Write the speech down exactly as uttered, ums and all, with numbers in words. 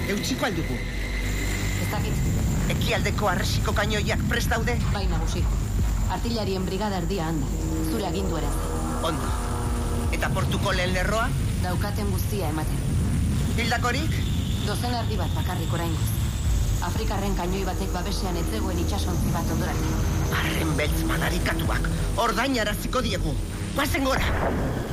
Eutsiko aldugu. Ez dakit. Ekialdeko arresiko kainoiak prest daude? Bai, nagusi. Artillarien brigada erdia handa. Zure agindu ere. Ondo. Eta portuko lehen lerroa? Daukaten guztia ematen. Hildakorik? Dozen erdi bat bakarrik oraingoz. Afrikarren kainoi batek babesean ez zegoen itsasontzi bat ondoratu. Arren beltz madarikatuak. Ordainaraziko diegu. Guazen gora!